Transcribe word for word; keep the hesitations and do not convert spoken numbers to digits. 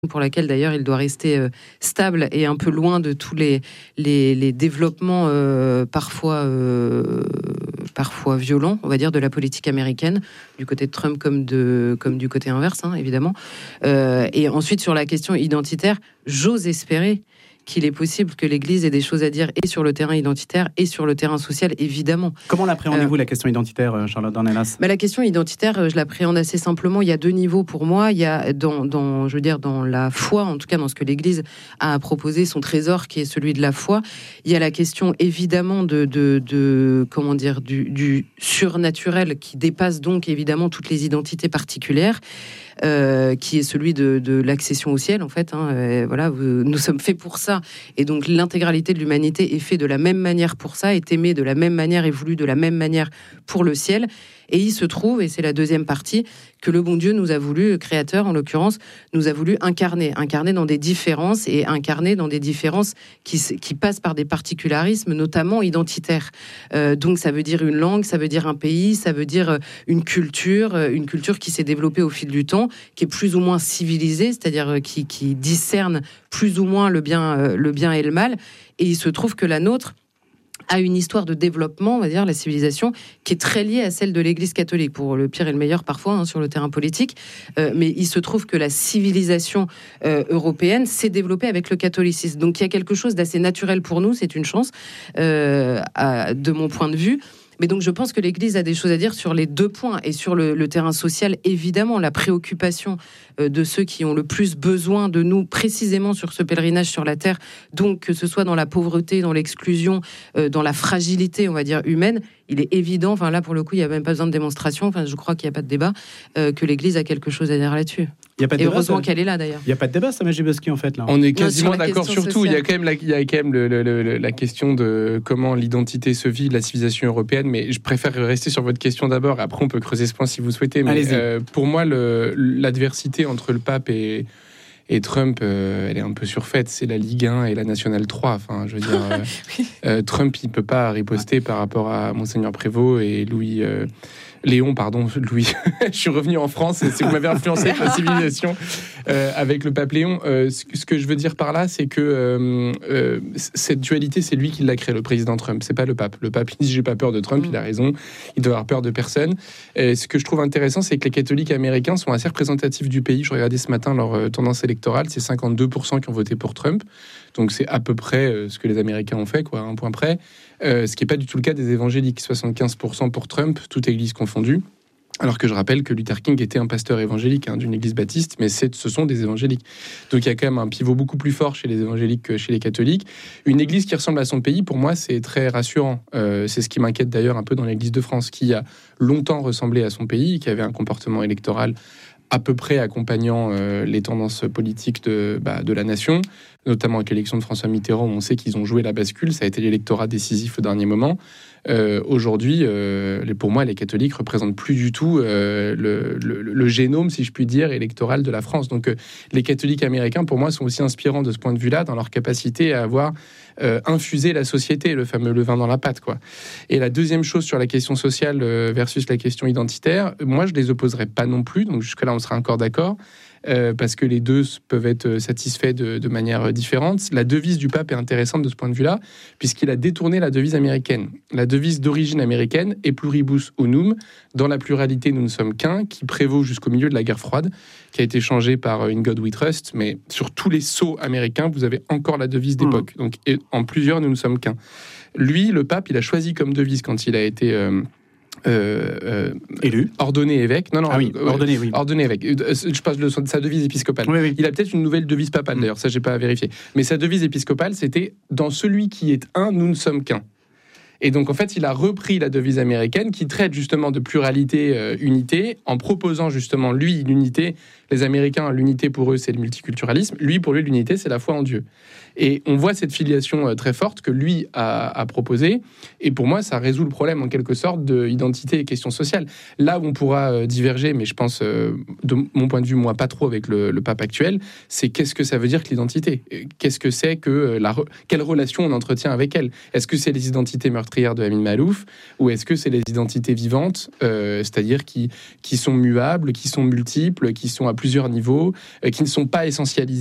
pour laquelle d'ailleurs il doit rester euh, stable et un peu loin de tous les, les, les développements euh, parfois, euh, parfois violents, on va dire, de la politique américaine, du côté de Trump comme, de, comme du côté inverse, hein, évidemment. Euh, et ensuite, sur la question identitaire, j'ose espérer qu'il est possible que l'Église ait des choses à dire et sur le terrain identitaire et sur le terrain social, évidemment. Comment l'appréhendez-vous, euh, la question identitaire, Charlotte Dornelas ? bah, La question identitaire, je l'appréhende assez simplement. Il y a deux niveaux pour moi. Il y a dans, dans, je veux dire, dans la foi, en tout cas dans ce que l'Église a proposé, son trésor qui est celui de la foi. Il y a la question évidemment de, de, de comment dire, du, du surnaturel qui dépasse donc évidemment toutes les identités particulières. Euh, qui est celui de, de l'accession au ciel, en fait. Hein, euh, voilà, vous, nous sommes faits pour ça. Et donc, l'intégralité de l'humanité est faite de la même manière pour ça, est aimée de la même manière, est voulue de la même manière pour le ciel. Et il se trouve, et c'est la deuxième partie, que le bon Dieu nous a voulu, le Créateur en l'occurrence, nous a voulu incarner, incarner dans des différences et incarner dans des différences qui, qui passent par des particularismes, notamment identitaires. Euh, donc ça veut dire une langue, ça veut dire un pays, ça veut dire une culture, une culture qui s'est développée au fil du temps, qui est plus ou moins civilisée, c'est-à-dire qui, qui discerne plus ou moins le bien, le bien et le mal. Et il se trouve que la nôtre a une histoire de développement, on va dire, la civilisation, qui est très liée à celle de l'Église catholique, pour le pire et le meilleur parfois, hein, sur le terrain politique. Euh, mais il se trouve que la civilisation euh, européenne s'est développée avec le catholicisme. Donc il y a quelque chose d'assez naturel pour nous, c'est une chance, euh, à, de mon point de vue. Mais donc, je pense que l'Église a des choses à dire sur les deux points. Et sur le, le terrain social, évidemment, la préoccupation euh, de ceux qui ont le plus besoin de nous, précisément sur ce pèlerinage sur la terre. Donc, que ce soit dans la pauvreté, dans l'exclusion, euh, dans la fragilité, on va dire, humaine, il est évident, enfin là, pour le coup, il n'y a même pas besoin de démonstration, enfin, je crois qu'il n'y a pas de débat, euh, que l'Église a quelque chose à dire là-dessus. Il y a pas de et débat, heureusement ça... qu'elle est là, d'ailleurs. Il n'y a pas de débat, Samia Ghebowski, en fait, là. On est quasiment non, d'accord sur tout. Il y a quand même la, il y a quand même le, le, le, la question de comment l'identité se vit, la civilisation européenne, mais je préfère rester sur votre question d'abord. Après, on peut creuser ce point si vous souhaitez. Mais euh, pour moi, le, l'adversité entre le pape et... Et Trump, euh, elle est un peu surfaite. C'est la Ligue un et la Nationale trois. Enfin, je veux dire, euh, oui. euh, Trump, il peut pas riposter par rapport à Monseigneur Prévost et Louis... Euh, Léon, pardon, Louis. Je suis revenu en France, c'est vous m'avez influencé avec la civilisation euh, avec le pape Léon. Euh, ce, ce que je veux dire par là, c'est que euh, euh, cette dualité, c'est lui qui l'a créée, le président Trump. C'est pas le pape. Le pape, il dit j'ai pas peur de Trump, mmh. il a raison. Il doit avoir peur de personne. Et ce que je trouve intéressant, c'est que les catholiques américains sont assez représentatifs du pays. Je regardais ce matin leur euh, tendance électorale, c'est cinquante-deux pour cent qui ont voté pour Trump. Donc c'est à peu près euh, ce que les Américains ont fait, quoi, un point près. Euh, ce qui n'est pas du tout le cas des évangéliques, soixante-quinze pour cent pour Trump, toute église confondue. Alors que je rappelle que Luther King était un pasteur évangélique hein, d'une église baptiste, mais c'est, ce sont des évangéliques. Donc il y a quand même un pivot beaucoup plus fort chez les évangéliques que chez les catholiques. Une église qui ressemble à son pays, pour moi, c'est très rassurant. Euh, c'est ce qui m'inquiète d'ailleurs un peu dans l'église de France, qui a longtemps ressemblé à son pays, qui avait un comportement électoral à peu près accompagnant euh, les tendances politiques de, bah, de la nation, notamment avec l'élection de François Mitterrand, où on sait qu'ils ont joué la bascule, ça a été l'électorat décisif au dernier moment. Euh, aujourd'hui, euh, pour moi, les catholiques représentent plus du tout euh, le, le, le génome, si je puis dire, électoral de la France. Donc euh, les catholiques américains, pour moi, sont aussi inspirants de ce point de vue-là, dans leur capacité à avoir euh, infusé la société, le fameux levain dans la pâte, quoi. Et la deuxième chose sur la question sociale euh, versus la question identitaire, moi, je les opposerais pas non plus, donc jusque-là, on sera encore d'accord. Euh, parce que les deux peuvent être satisfaits de, de manière différente. La devise du pape est intéressante de ce point de vue-là, puisqu'il a détourné la devise américaine. La devise d'origine américaine est pluribus unum, dans la pluralité nous ne sommes qu'un, qui prévaut jusqu'au milieu de la guerre froide, qui a été changée par In God We Trust, mais sur tous les sceaux américains, vous avez encore la devise d'époque. Mmh. Donc et en plusieurs, nous ne sommes qu'un. Lui, le pape, il a choisi comme devise quand il a été... Euh, Euh, euh, élu, ordonné évêque. Non, non, ah oui, euh, ordonné, oui. Ordonné évêque. Je parle de sa devise épiscopale. Oui, oui. Il a peut-être une nouvelle devise papale, d'ailleurs, ça, j'ai pas à vérifier. Mais sa devise épiscopale, c'était « Dans celui qui est un, nous ne sommes qu'un ». Et donc, en fait, il a repris la devise américaine qui traite justement de pluralité, euh, unité, en proposant justement, lui, l'unité. Les Américains, l'unité pour eux, c'est le multiculturalisme. Lui, pour lui, l'unité, c'est la foi en Dieu. Et on voit cette filiation euh, très forte que lui a, a proposée. Et pour moi, ça résout le problème, en quelque sorte, d'identité et questions sociales. Là où on pourra euh, diverger, mais je pense, euh, de mon point de vue, moi, pas trop avec le, le pape actuel, c'est qu'est-ce que ça veut dire que l'identité ? Qu'est-ce que c'est que euh, la... Re... Quelle relation on entretient avec elle ? Est-ce que c'est les identités meurtrières de Amin Maalouf, ou est-ce que c'est les identités vivantes, euh, c'est-à-dire qui, qui sont muables, qui sont multiples, qui sont à plusieurs niveaux, euh, qui ne sont pas essentialisés